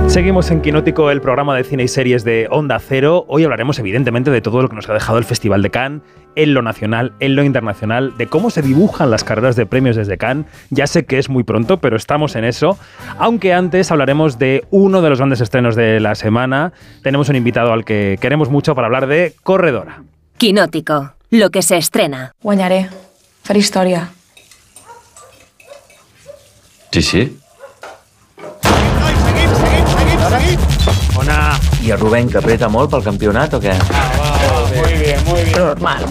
Seguimos en Quinótico, el programa de cine y series de Onda Cero. Hoy hablaremos evidentemente de todo lo que nos ha dejado el Festival de Cannes, en lo nacional, en lo internacional, de cómo se dibujan las carreras de premios desde Cannes. Ya sé que es muy pronto, pero estamos en eso. Aunque antes hablaremos de uno de los grandes estrenos de la semana. Tenemos un invitado al que queremos mucho para hablar de Corredora. Quinótico, lo que se estrena. Guanyaré. Faré història. Sí, sí. Ona. I el Rubén, que apreta molt pel campionat o què? Muy bien, muy bien. Normal.